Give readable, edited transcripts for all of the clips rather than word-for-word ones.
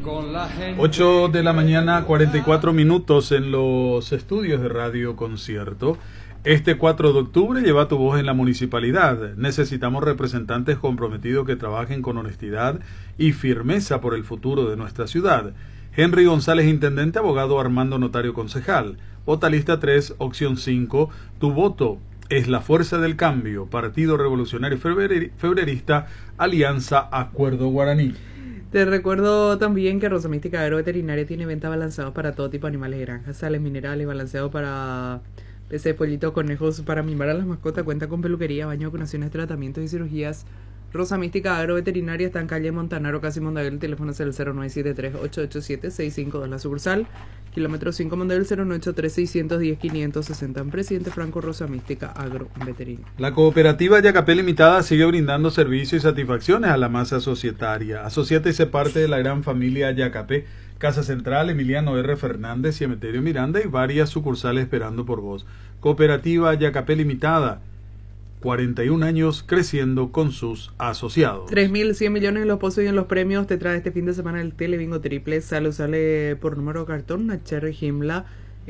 8 de la mañana, 44 minutos en los estudios de Radio Concierto. Este 4 de octubre lleva tu voz en la municipalidad. Necesitamos representantes comprometidos que trabajen con honestidad y firmeza por el futuro de nuestra ciudad. Henry González, intendente, abogado Armando Notario, concejal. Vota lista 3, opción 5. Tu voto es la fuerza del cambio. Partido Revolucionario Febrerista, Alianza Acuerdo Guaraní. Te recuerdo también que Rosa Mística Agroveterinaria tiene venta balanceados para todo tipo de animales de granja, sales minerales, balanceado para peces, pollitos, conejos, para mimar a las mascotas. Cuenta con peluquería, baño, vacunaciones, tratamientos y cirugías. Rosa Mística Agroveterinaria está en calle Montanaro, casi Mondavel. El teléfono es el 0973-887-652. La sucursal, kilómetro 5 Mondavel, 098-3610-560. En Presidente Franco, Rosa Mística Agroveterinaria. La cooperativa Yacapé Limitada sigue brindando servicios y satisfacciones a la masa societaria. Asociate y sé parte de la gran familia Yacapé. Casa Central, Emiliano R. Fernández y Emeterio Miranda, y varias sucursales esperando por vos. Cooperativa Yacapé Limitada, 41 años creciendo con sus asociados. 3.100 millones en los pozos y en los premios. Te trae este fin de semana el Telebingo Triple. Sale por número de cartón una Cherry Himla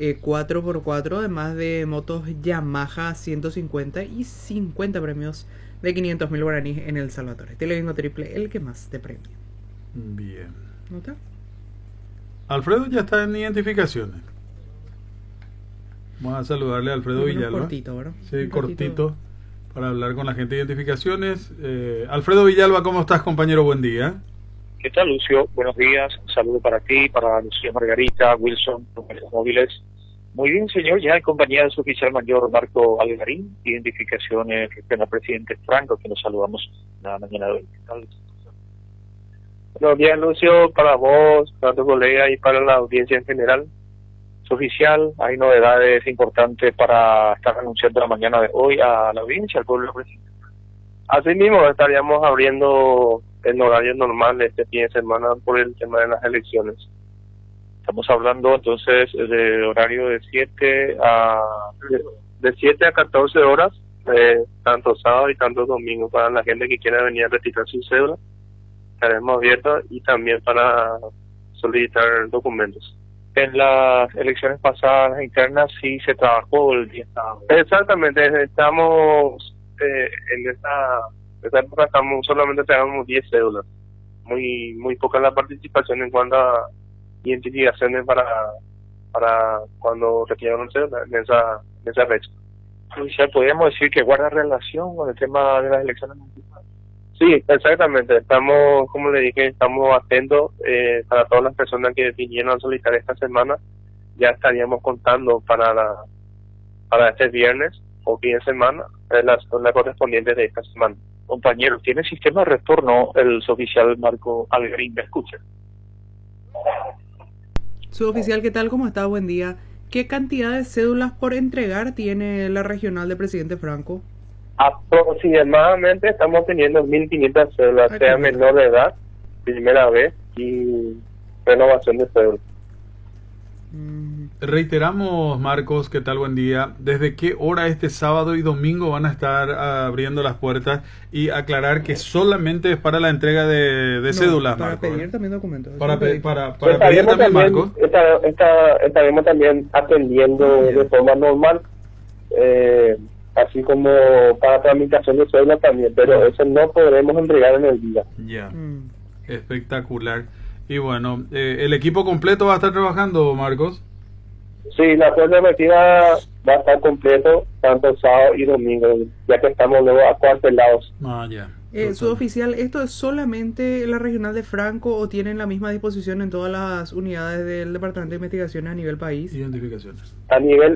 4x4, además de motos Yamaha 150 y 50 premios de 500.000 guaraníes en El Salvatore. Telebingo Triple, el que más te premia. Bien. ¿Nota? Alfredo ya está en identificaciones. Vamos a saludarle a Alfredo Villalba. Cortito, ¿verdad? Sí, cortito, para hablar con la gente de identificaciones. Alfredo Villalba, ¿cómo estás, compañero? Buen día. ¿Qué tal, Lucio? Buenos días. Un saludo para ti, para Lucía Margarita, Wilson, los móviles. Muy bien, señor. Ya en compañía de su oficial mayor Marco Algarín, identificaciones del presidente Franco, que nos saludamos la mañana de hoy. ¿Qué tal? Buenos días, Lucio, para vos, para tu colega y para la audiencia en general. Su oficial, hay novedades importantes para estar anunciando la mañana de hoy a la audiencia, al pueblo presidente. Así mismo estaríamos abriendo en horario normal este fin de semana por el tema de las elecciones. Estamos hablando entonces de horario de 7 a 14 horas, tanto sábado y tanto domingo, para la gente que quiera venir a retirar su cédula. Estaremos abiertos y también para solicitar documentos. En las elecciones pasadas internas sí se trabajó el día sábado. Exactamente, estamos en esta época solamente tenemos 10 cédulas. Muy poca la participación en cuanto a identificaciones para cuando retiran cédula en esa fecha. ¿Podríamos decir que guarda relación con el tema de las elecciones municipales? Sí, exactamente. Estamos, como le dije, estamos atentos para todas las personas que vinieron a solicitar esta semana. Ya estaríamos contando para este viernes o fin de semana las correspondientes de esta semana. Compañero, ¿tiene sistema de retorno el suboficial Marco Algarín? ¿Me escucha? Suboficial, ¿qué tal? ¿Cómo está? Buen día. ¿Qué cantidad de cédulas por entregar tiene la regional de Presidente Franco? Aproximadamente estamos teniendo 1.500 cédulas, sea menor de edad, primera vez, y renovación de cédulas. Reiteramos, Marcos, ¿qué tal? Buen día. ¿Desde qué hora este sábado y domingo van a estar abriendo las puertas? Y aclarar que solamente es para la entrega de cédulas, para Marcos. Pedir también documentos. Para pedir también, Marcos. Estaremos también atendiendo de forma normal, así como para tramitación de cédulas también, pero eso no podremos entregar en el día. Ya, espectacular. Y bueno, ¿el equipo completo va a estar trabajando, Marcos? Sí, la fuerza efectiva va a estar completo tanto sábado y domingo, ya que estamos luego acuartelados. Ya. Suboficial, ¿esto es solamente la regional de Franco o tienen la misma disposición en todas las unidades del Departamento de Investigaciones a nivel país? Identificaciones. A nivel